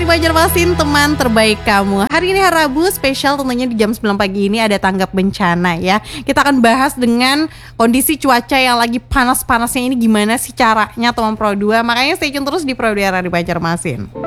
Banjarmasin, teman terbaik kamu. Hari ini hari Rabu spesial, tentunya di jam 9 pagi ini ada tanggap bencana ya. Kita akan bahas dengan kondisi cuaca yang lagi panas-panasnya ini, gimana sih caranya teman Pro 2. Makanya stay tune terus di Pro 2 Radio Banjarmasin.